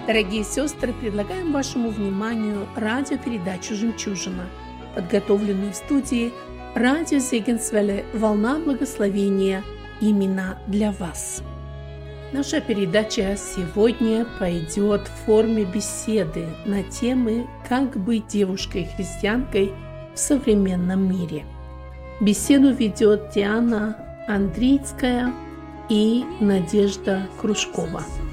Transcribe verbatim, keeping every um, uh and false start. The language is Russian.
Дорогие сестры, предлагаем вашему вниманию радиопередачу «Жемчужина», подготовленную в студии радио Зегенсвелле «Волна благословения» именно для вас. Наша передача сегодня пойдет в форме беседы на темы «Как быть девушкой-христианкой в современном мире». Беседу ведет Диана Андрийская и Надежда Кружкова.